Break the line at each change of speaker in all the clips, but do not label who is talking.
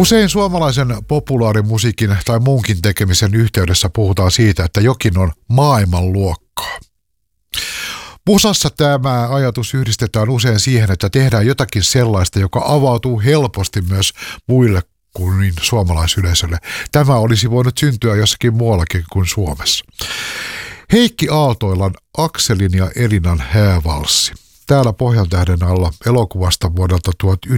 Usein suomalaisen populaarimusiikin tai muunkin tekemisen yhteydessä puhutaan siitä, että jokin on maailmanluokkaa. Musassa tämä ajatus yhdistetään usein siihen, että tehdään jotakin sellaista, joka avautuu helposti myös muille kuin suomalaisyleisölle. Tämä olisi voinut syntyä jossakin muuallakin kuin Suomessa. Heikki Aaltoilan Akselin ja Elinan häävalssi. Täällä Pohjantähden alla elokuvasta vuodelta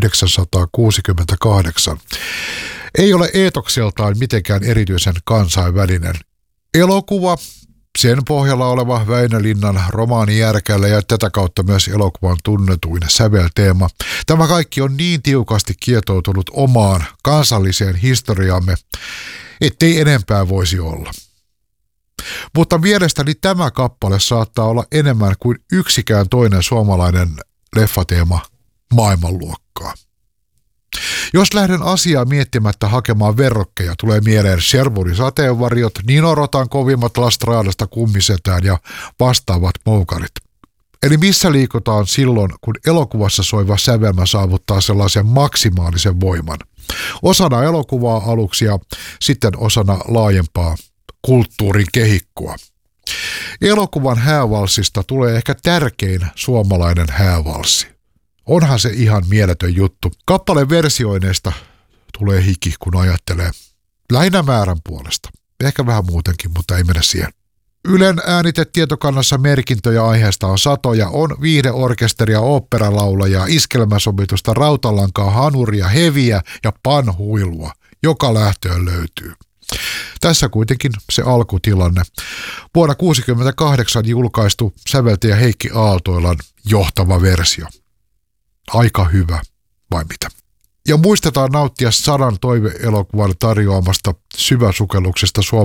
1968. Ei ole eetokseltaan mitenkään erityisen kansainvälinen elokuva. Sen pohjalla oleva Väinö Linnan romaani Järkällä ja tätä kautta myös elokuvan tunnetuin sävelteema. Tämä kaikki on niin tiukasti kietoutunut omaan kansalliseen historiamme, ettei enempää voisi olla. Mutta mielestäni tämä kappale saattaa olla enemmän kuin yksikään toinen suomalainen leffateema maailmanluokkaa. Jos lähden asiaa miettimättä hakemaan verrokkeja, tulee mieleen Sherwoonin sateenvarjot, Nino Rotan kovimmat Lastraadasta kummisetään ja vastaavat moukarit. Eli missä liikutaan silloin, kun elokuvassa soiva sävelmä saavuttaa sellaisen maksimaalisen voiman? Osana elokuvaa aluksi ja sitten osana laajempaa kulttuurin kehikkoa. Elokuvan häävalssista tulee ehkä tärkein suomalainen häävalssi. Onhan se ihan mieletön juttu. Kappaleen versioineista tulee hiki, kun ajattelee. Lähinnä määrän puolesta. Ehkä vähän muutenkin, mutta ei mennä siihen. Ylen äänitetietokannassa merkintöjä aiheesta on satoja. On viihdeorkesteria, oopperalaulajaa, iskelmäsomitusta, rautalankaa, hanuria, heviä ja panhuilua. Joka lähtöön löytyy. Tässä kuitenkin se alkutilanne. Vuonna 1968 julkaistu säveltäjä Heikki Aaltoilan johtava versio. Aika hyvä, vai mitä? Ja muistetaan nauttia 100 toive-elokuvan tarjoamasta syväsukelluksesta